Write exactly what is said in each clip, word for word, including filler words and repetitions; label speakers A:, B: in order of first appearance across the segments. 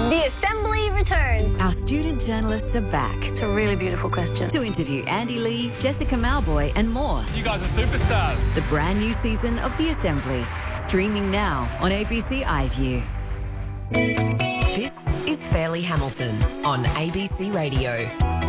A: The Assembly returns.
B: Our student journalists are back
A: It's a really beautiful question.
B: to interview Andy Lee, Jessica Malboy and more.
C: You guys are superstars.
B: The brand new season of The Assembly, streaming now on A B C iView.
D: This is Fairleigh Hamilton on A B C Radio.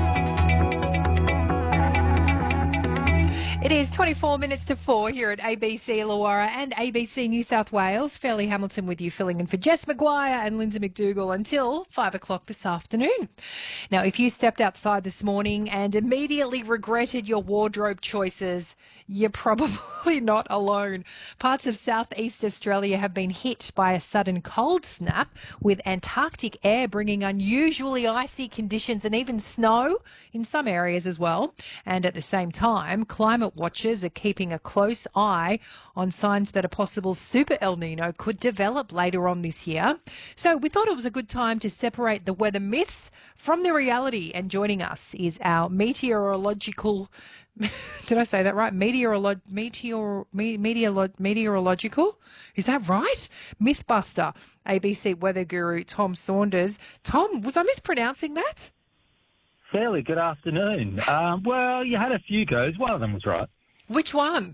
E: It is twenty-four minutes to four here at A B C Illawarra and A B C New South Wales. Fairleigh Hamilton with you, filling in for Jess McGuire and Lindsay McDougall until five o'clock this afternoon. Now, if you stepped outside this morning and immediately regretted your wardrobe choices, you're probably not alone. Parts of southeast Australia have been hit by a sudden cold snap, with Antarctic air bringing unusually icy conditions and even snow in some areas as well. And at the same time, climate watchers are keeping a close eye on signs that a possible super El Nino could develop later on this year. So we thought it was a good time to separate the weather myths from the reality. And joining us is our meteorological... Did I say that right? Meteorolo- meteor, me- meteorolo- meteorological? Is that right? Mythbuster, A B C weather guru Tom Saunders. Tom, was I mispronouncing that?
F: Fairly good afternoon. Um, well, you had a few goes. One of them was right.
E: Which one?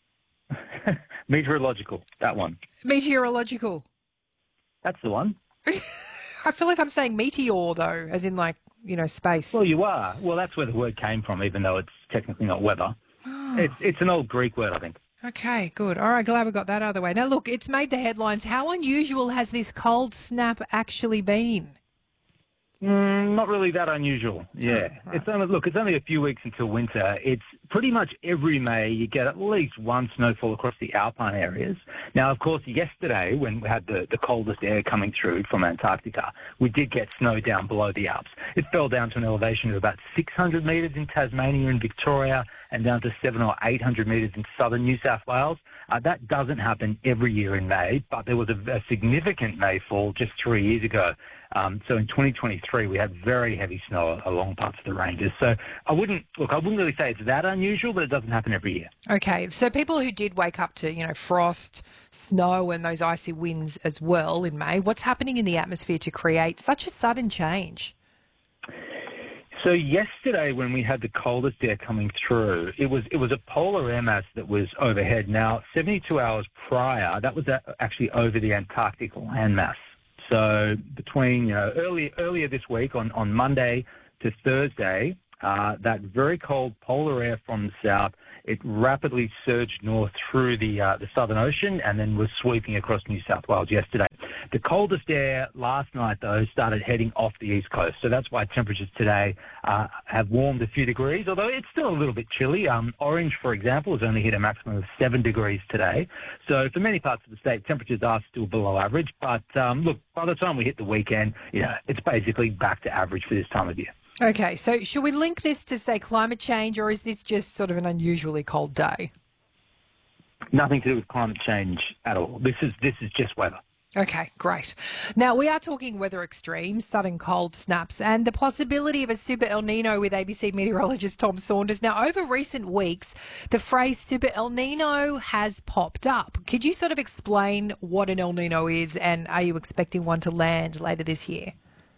F: Meteorological, that one.
E: Meteorological.
F: That's the one.
E: I feel like I'm saying meteor, though, as in, like, you know, space.
F: Well, you are. Well, that's where the word came from, even though it's technically not weather. It's it's an old Greek word, I think.
E: Okay, good. All right, glad we got that out of the way. Now, look, it's made the headlines. How unusual has this cold snap actually been?
F: Mm, not really that unusual. Yeah,
E: Oh, right.
F: it's only look. It's only a few weeks until winter. It's pretty much every May you get at least one snowfall across the alpine areas. Now, of course, yesterday when we had the, the coldest air coming through from Antarctica, we did get snow down below the Alps. It fell down to an elevation of about six hundred metres in Tasmania and Victoria, and down to seven or eight hundred metres in southern New South Wales. Uh, that doesn't happen every year in May, but there was a, a significant Mayfall just three years ago. Um, so in twenty twenty-three, we had very heavy snow along parts of the ranges. So I wouldn't, look, I wouldn't really say it's that unusual, but it doesn't happen every year.
E: Okay, so people who did wake up to, you know, frost, snow and those icy winds as well in May, what's happening in the atmosphere to create such a sudden change?
F: So yesterday, when we had the coldest air coming through, it was it was a polar air mass that was overhead. Now, seventy-two hours prior, that was actually over the Antarctic landmass. So between, you know, early, earlier this week on, on Monday to Thursday, uh, that very cold polar air from the south, it rapidly surged north through the uh, the Southern Ocean and then was sweeping across New South Wales yesterday. The coldest air last night, though, started heading off the east coast. So that's why temperatures today uh, have warmed a few degrees, although it's still a little bit chilly. Um, Orange, for example, has only hit a maximum of seven degrees today. So for many parts of the state, temperatures are still below average. But um, look, by the time we hit the weekend, you know, it's basically back to average for this time of year.
E: Okay, so should we link this to, say, climate change, or is this just sort of an unusually cold day?
F: Nothing to do with climate change at all. This is this is just weather.
E: Okay, great. Now, we are talking weather extremes, sudden cold snaps, and the possibility of a super El Nino with A B C meteorologist Tom Saunders. Now, over recent weeks, the phrase super El Nino has popped up. Could you sort of explain what an El Nino is, and are you expecting one to land later this year?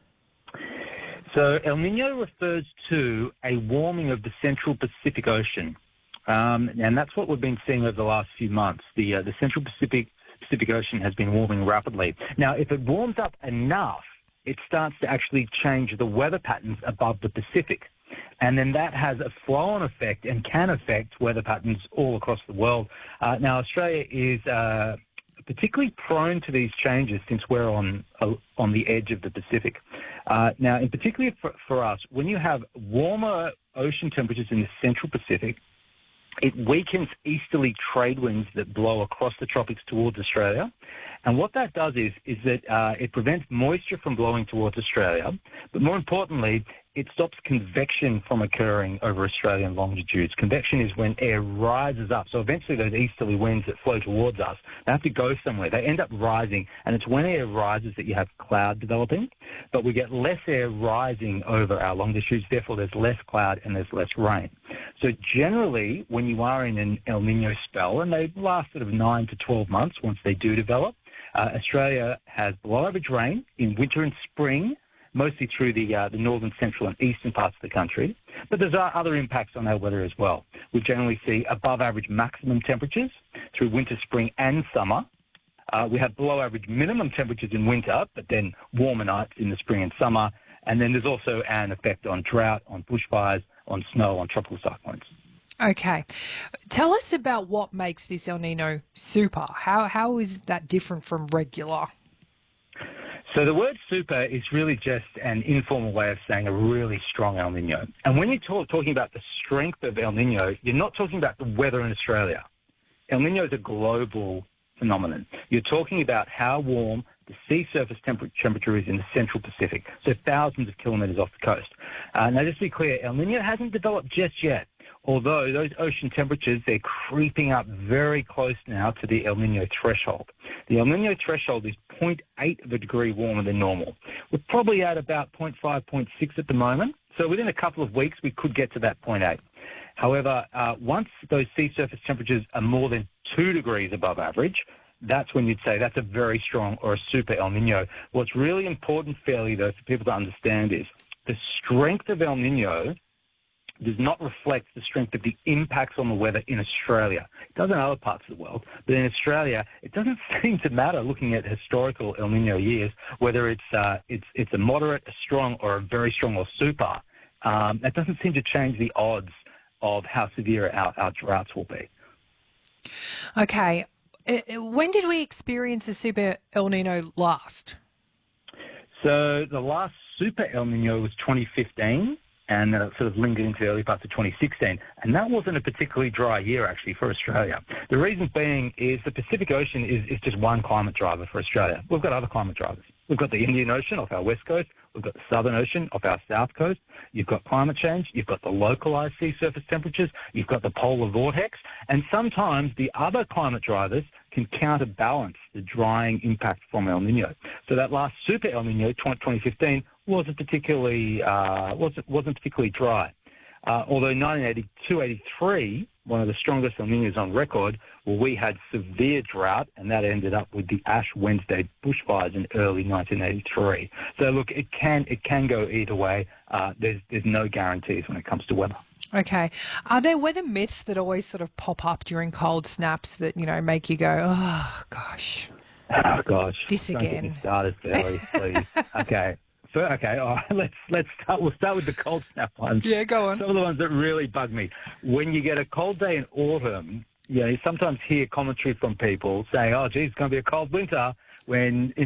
F: So El Nino refers to a warming of the Central Pacific Ocean, um, and that's what we've been seeing over the last few months. The uh, the Central Pacific Pacific Ocean has been warming rapidly. Now, if it warms up enough, it starts to actually change the weather patterns above the Pacific, and then that has a flow-on effect and can affect weather patterns all across the world. Uh, now, Australia is uh, particularly prone to these changes since we're on uh, on the edge of the Pacific. Uh, now, in particular for, for us, when you have warmer ocean temperatures in the Central Pacific, it weakens easterly trade winds that blow across the tropics towards Australia. And what that does is, is that uh, it prevents moisture from blowing towards Australia, but more importantly, it stops convection from occurring over Australian longitudes. Convection is when air rises up. So eventually those easterly winds that flow towards us, they have to go somewhere. They end up rising, and it's when air rises that you have cloud developing. But we get less air rising over our longitudes, therefore there's less cloud and there's less rain. So generally, when you are in an El Nino spell, and they last sort of nine to twelve months once they do develop, Uh, Australia has below average rain in winter and spring, mostly through the uh, the northern, central and eastern parts of the country. But there's uh, other impacts on our weather as well. We generally see above average maximum temperatures through winter, spring and summer. Uh, we have below average minimum temperatures in winter, but then warmer nights in the spring and summer. And then there's also an effect on drought, on bushfires, on snow, on tropical cyclones.
E: Okay. Tell us about what makes this El Nino super. How How is that different from regular?
F: So the word super is really just an informal way of saying a really strong El Nino. And when you're talk, talking about the strength of El Nino, you're not talking about the weather in Australia. El Nino is a global phenomenon. You're talking about how warm the sea surface temper- temperature is in the central Pacific, so thousands of kilometres off the coast. Uh, now, just to be clear, El Nino hasn't developed just yet, although those ocean temperatures, they're creeping up very close now to the El Nino threshold. The El Nino threshold is zero point eight of a degree warmer than normal. We're probably at about zero point five, zero point six at the moment, so within a couple of weeks we could get to that zero point eight. However, uh, once those sea surface temperatures are more than two degrees above average, that's when you'd say that's a very strong or a super El Nino. What's really important, fairly, though, for people to understand is the strength of El Nino does not reflect the strength of the impacts on the weather in Australia. It does in other parts of the world, but in Australia, it doesn't seem to matter, looking at historical El Nino years, whether it's uh, it's it's a moderate, a strong, or a very strong or super. Um, that doesn't seem to change the odds of how severe our, our droughts will be.
E: Okay. When did we experience a super El Nino last?
F: So the last super El Nino was twenty fifteen, and then it sort of lingered into the early parts of twenty sixteen. And that wasn't a particularly dry year, actually, for Australia. The reason being is the Pacific Ocean is, is just one climate driver for Australia. We've got other climate drivers. We've got the Indian Ocean off our west coast. We've got the Southern Ocean off our south coast. You've got climate change. You've got the localised sea surface temperatures. You've got the polar vortex. And sometimes the other climate drivers can counterbalance the drying impact from El Nino. So that last super El Nino, twenty fifteen, wasn't particularly uh, wasn't wasn't particularly dry. Uh, although nineteen eighty-two eighty-three, one of the strongest El Ninos on record, well, we had severe drought, and that ended up with the Ash Wednesday bushfires in early nineteen eighty-three. So look, it can it can go either way. Uh, there's there's no guarantees when it comes to weather.
E: Okay. Are there weather myths that always sort of pop up during cold snaps that, you know, make you go, oh, gosh.
F: Oh, gosh.
E: This
F: Don't
E: again.
F: Get me started, Sally, please. Okay. So, okay, all right, let's let's start. We'll start with the cold snap ones.
E: Yeah, go on.
F: Some of the ones that really bug me. When you get a cold day in autumn, you know, you sometimes hear commentary from people saying, "Oh, geez, it's going to be a cold winter," when